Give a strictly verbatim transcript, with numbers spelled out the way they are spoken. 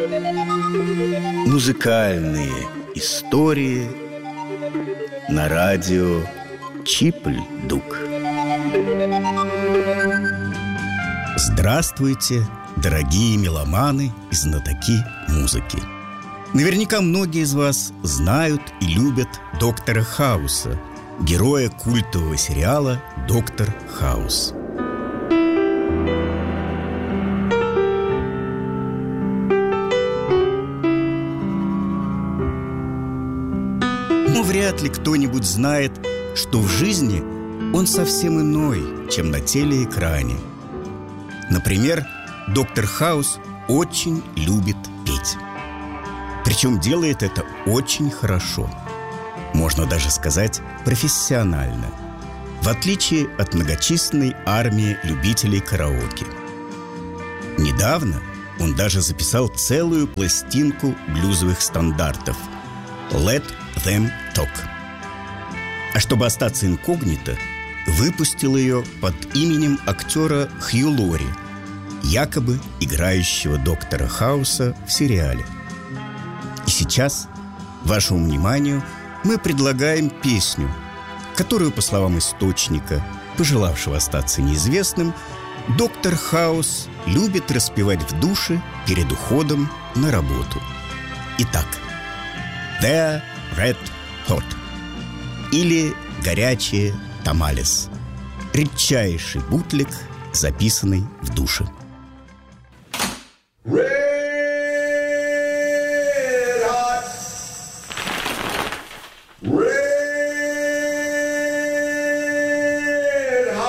Музыкальные истории на радио Чипль-Дук. Здравствуйте, дорогие меломаны и знатоки музыки. Наверняка многие из вас знают и любят доктора Хауса, героя культового сериала «Доктор Хаус». Но вряд ли кто-нибудь знает, что в жизни он совсем иной, чем на телеэкране. Например, доктор Хаус очень любит петь. Причем делает это очень хорошо. Можно даже сказать, профессионально. В отличие от многочисленной армии любителей караоке. Недавно он даже записал целую пластинку блюзовых стандартов «Let them talk». А чтобы остаться инкогнито, выпустил ее под именем актера Хью Лори, якобы играющего доктора Хауса в сериале. И сейчас вашему вниманию мы предлагаем песню, которую, по словам источника, пожелавшего остаться неизвестным, доктор Хаус любит распевать в душе перед уходом на работу. Итак, «They're Red Hot» или «Горячие тамалес» — редчайший бутлег, записанный в душе. Red